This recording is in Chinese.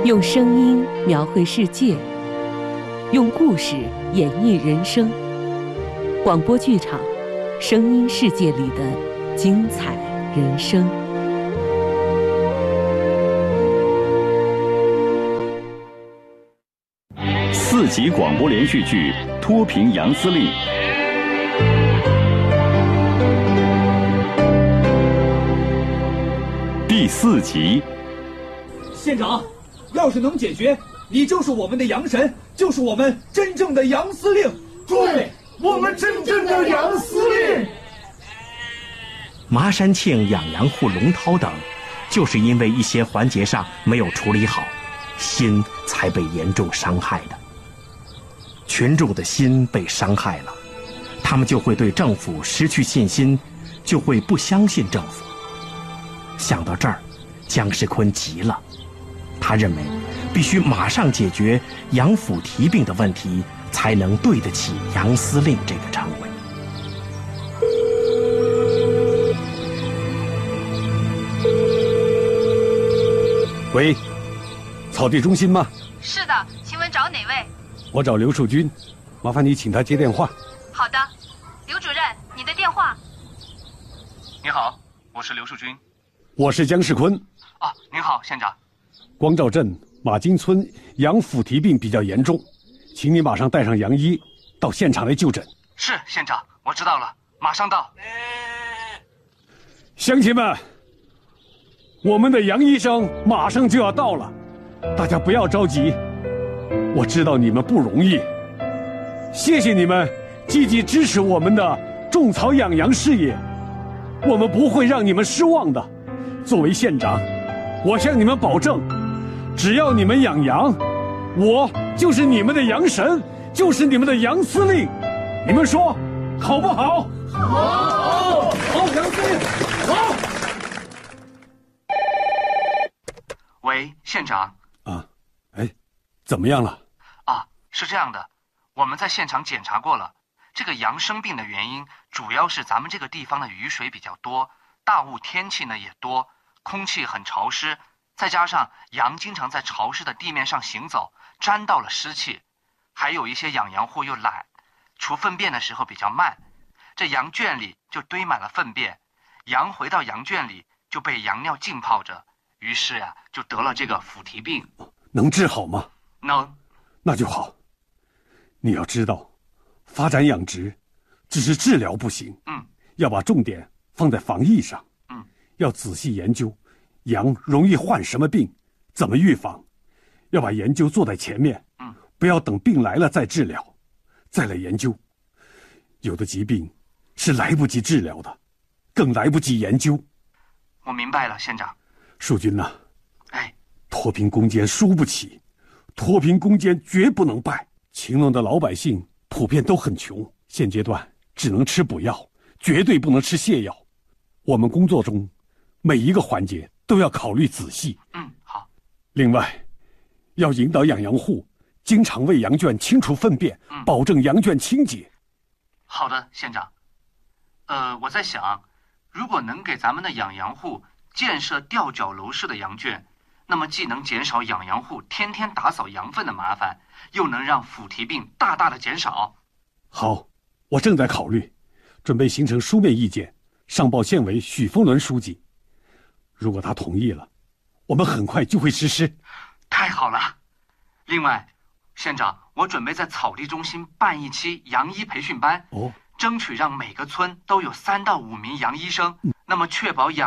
用声音描绘世界，用故事演绎人生。广播剧场，声音世界里的精彩人生。 4集广播连续剧《脱贫杨司令》第4集。 县长，要是能解决，你就是我们的杨神，就是我们真正的杨司令。 对，我们真正的杨司令。 麻山庆、养羊户龙涛等，就是因为一些环节上没有处理好，心才被严重伤害的。群众的心被伤害了，他们就会对政府失去信心，就会不相信政府。想到这儿，姜世坤急了，他认为必须马上解决杨府提并的问题，才能对得起杨司令这个称谓。 喂，草地中心吗？ 是的，请问找哪位？ 我找刘树军，麻烦你请他接电话。 好的，刘主任，你的电话。 你好，我是刘树军。 我是姜世坤。 啊，您好，县长。 光照镇马金村杨府提并比较严重，请你马上带上杨医到现场来就诊。 是，县长，我知道了，马上到。 乡亲们，我们的杨医生马上就要到了，大家不要着急，我知道你们不容易，谢谢你们积极支持我们的种草养羊事业，我们不会让你们失望的。作为县长，我向你们保证，只要你们养羊，我就是你们的羊神，就是你们的杨司令，你们说好不好？ 好，好，杨司令，好。 喂，县长。 啊，哎，怎么样了？ 啊，是这样的，我们在现场检查过了，这个羊生病的原因主要是咱们这个地方的雨水比较多，大雾天气呢也多，空气很潮湿，再加上羊经常在潮湿的地面上行走，沾到了湿气，还有一些养羊户又懒，除粪便的时候比较慢，这羊圈里就堆满了粪便，羊回到羊圈里就被羊尿浸泡着，于是啊就得了这个腐蹄病。 能治好吗？ 能。 那就好。你要知道，发展养殖只是治疗不行，要把重点放在防疫上，要仔细研究羊容易患什么病，怎么预防，要把研究做在前面，不要等病来了再治疗，再来研究。有的疾病是来不及治疗的，更来不及研究。 我明白了，县长。 树军呐， 哎， 脱贫攻坚输不起，脱贫攻坚绝不能败。勤农的老百姓普遍都很穷，现阶段只能吃补药，绝对不能吃泻药。我们工作中每一个环节都要考虑仔细。 好。 另外，要引导养羊户经常为羊圈清除粪便，保证羊圈清洁。 好的，县长。我在想，如果能给咱们的养羊户建设吊脚楼式的羊圈，那么既能减少养羊户天天打扫羊粪的麻烦，又能让腐蹄病大大的减少。 好，我正在考虑，准备形成书面意见，上报县委许峰伦书记。如果他同意了，我们很快就会实施。 太好了。另外，县长，我准备在草地中心办一期羊医培训班，争取让每个村都有3到5名羊医生，那么确保养